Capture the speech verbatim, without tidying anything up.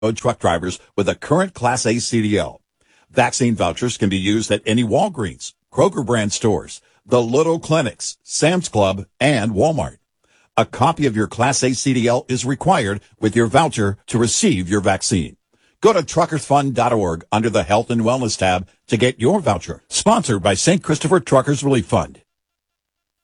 truck drivers with a current Class A C D L. Vaccine vouchers can be used at any Walgreens, Kroger brand stores, the Little Clinics, Sam's Club, and Walmart. A copy of your Class A C D L is required with your voucher to receive your vaccine. Go to truckers fund dot org under the Health and Wellness tab to get your voucher. Sponsored by Saint Christopher Truckers Relief Fund.